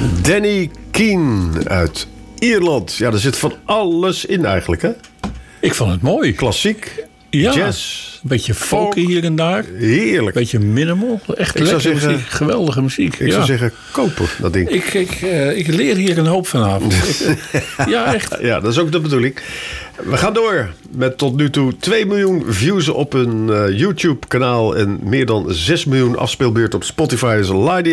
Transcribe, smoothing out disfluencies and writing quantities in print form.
Danny Keane uit Ierland. Ja, er zit van alles in eigenlijk, hè? Ik vond het mooi. Klassiek, Ja, jazz, een beetje folky hier en daar. heerlijk. Een beetje minimal. Echt lekkere muziek. Geweldige muziek. Ik zou zeggen, kopen dat ding. Ik leer hier een hoop vanavond. Ja, echt. Ja, dat is ook de bedoeling. We gaan door met tot nu toe 2 miljoen views op een YouTube-kanaal... en meer dan 6 miljoen afspeelbeurten op Spotify. Dus